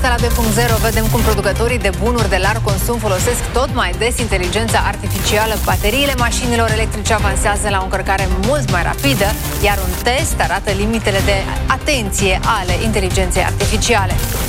La 2.0 vedem cum producătorii de bunuri de larg consum folosesc tot mai des inteligența artificială. Bateriile mașinilor electrice avansează la o încărcare mult mai rapidă, iar un test arată limitele de atenție ale inteligenței artificiale.